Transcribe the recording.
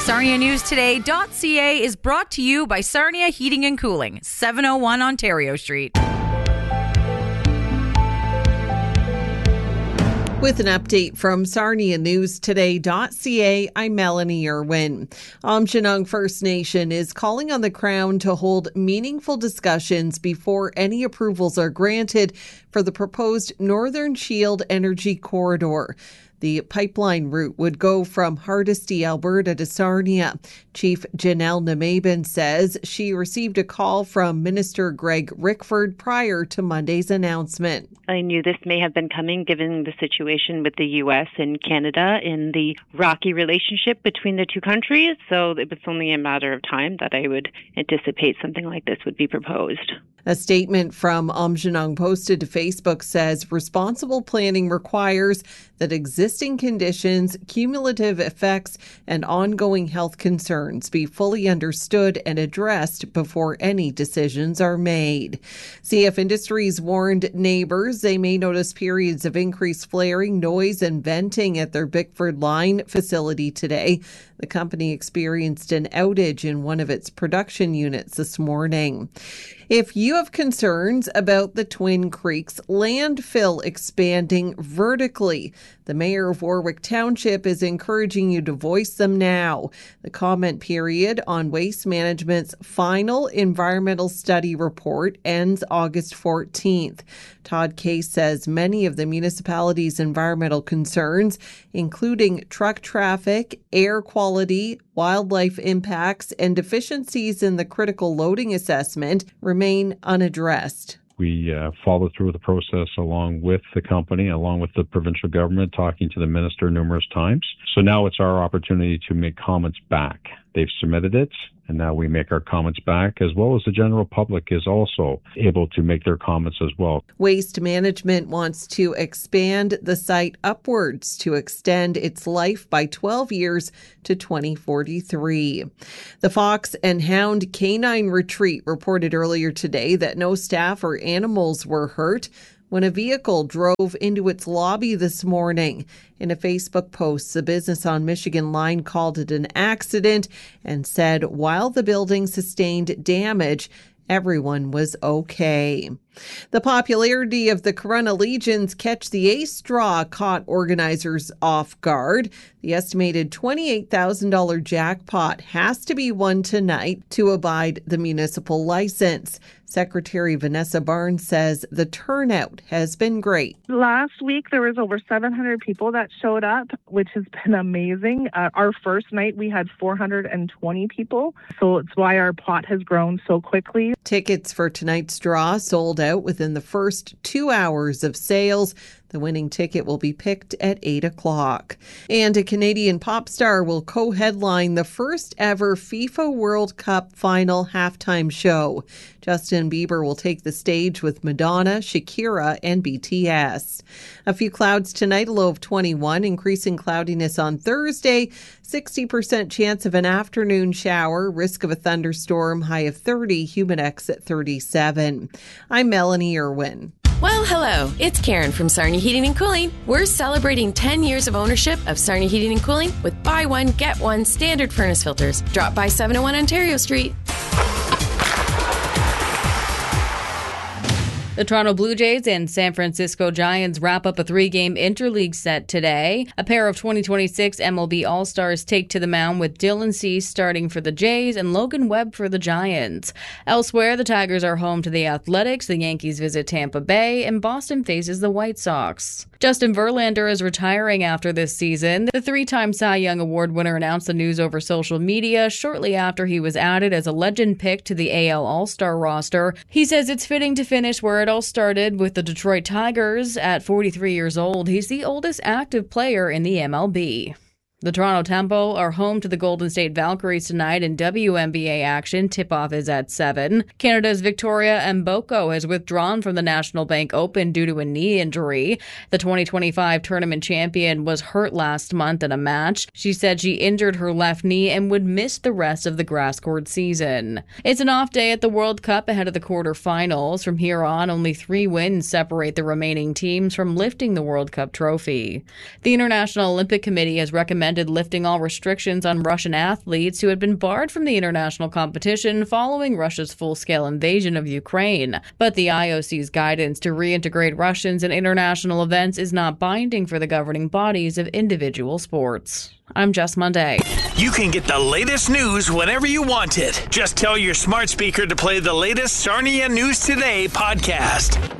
SarniaNewsToday.ca is brought to you by Sarnia Heating and Cooling, 701 Ontario Street. With an update from SarniaNewsToday.ca, I'm Melanie Irwin. Aamjiwnaang First Nation is calling on the Crown to hold meaningful discussions before any approvals are granted for the proposed Northern Shield Energy Corridor. The pipeline route would go from Hardisty, Alberta to Sarnia. Chief Janelle Namaben says she received a call from Minister Greg Rickford prior to Monday's announcement. I knew this may have been coming given the situation with the U.S. and Canada in the rocky relationship between the two countries, so it was only a matter of time that I would anticipate something like this would be proposed. A statement from Aamjiwnaang posted to Facebook says responsible planning requires that existing conditions, cumulative effects, and ongoing health concerns be fully understood and addressed before any decisions are made. CF Industries warned neighbors they may notice periods of increased flaring, noise, and venting at their Bickford Line facility today. The company experienced an outage in one of its production units this morning. If you have concerns about the Twin Creeks landfill expanding vertically, the mayor of Warwick Township is encouraging you to voice them now. The comment period on Waste Management's final environmental study report ends August 14th. Todd Case says many of the municipality's environmental concerns, including truck traffic, air quality, wildlife impacts, and deficiencies in the critical loading assessment, remain unaddressed. We followed through the process along with the company, along with the provincial government, talking to the minister numerous times. So now it's our opportunity to make comments back. They've submitted it, and now we make our comments back, as well as the general public is also able to make their comments as well. Waste Management wants to expand the site upwards to extend its life by 12 years to 2043. The Fox and Hound Canine Retreat reported earlier today that no staff or animals were hurt when a vehicle drove into its lobby this morning. In a Facebook post, the business on Michigan Line called it an accident and said while the building sustained damage, everyone was okay. The popularity of the Corunna Legions Catch the Ace draw caught organizers off guard. The estimated $28,000 jackpot has to be won tonight to abide the municipal license. Secretary Vanessa Barnes says the turnout has been great. Last week, there was over 700 people that showed up, which has been amazing. Our first night, we had 420 people, so it's why our pot has grown so quickly. Tickets for tonight's draw sold out within the first 2 hours of sales. The winning ticket will be picked at 8 o'clock. And a Canadian pop star will co-headline the first ever FIFA World Cup final halftime show. Justin Bieber will take the stage with Madonna, Shakira, and BTS. A few clouds tonight, a low of 21, increasing cloudiness on Thursday, 60% chance of an afternoon shower, risk of a thunderstorm, high of 30, Humidex at 37. I'm Melanie Irwin. Well, hello. It's Karen from Sarnia Heating and Cooling. We're celebrating 10 years of ownership of Sarnia Heating and Cooling with buy one, get one standard furnace filters. Drop by 701 Ontario Street. The Toronto Blue Jays and San Francisco Giants wrap up a 3-game interleague set today. A pair of 2026 MLB All-Stars take to the mound with Dylan Cease starting for the Jays and Logan Webb for the Giants. Elsewhere, the Tigers are home to the Athletics, the Yankees visit Tampa Bay, and Boston faces the White Sox. Justin Verlander is retiring after this season. The 3-time Cy Young Award winner announced the news over social media shortly after he was added as a legend pick to the AL All-Star roster. He says it's fitting to finish where it all started with the Detroit Tigers. At 43 years old, he's the oldest active player in the MLB. The Toronto Tempo are home to the Golden State Valkyries tonight in WNBA action. Tip-off is at 7. Canada's Victoria Mboko has withdrawn from the National Bank Open due to a knee injury. The 2025 tournament champion was hurt last month in a match. She said she injured her left knee and would miss the rest of the grass court season. It's an off day at the World Cup ahead of the quarterfinals. From here on, only 3 wins separate the remaining teams from lifting the World Cup trophy. The International Olympic Committee has recommended recommended lifting all restrictions on Russian athletes who had been barred from the international competition following Russia's full-scale invasion of Ukraine. But the IOC's guidance to reintegrate Russians in international events is not binding for the governing bodies of individual sports. I'm Jess Monday. You can get the latest news whenever you want it. Just tell your smart speaker to play the latest Sarnia News Today podcast.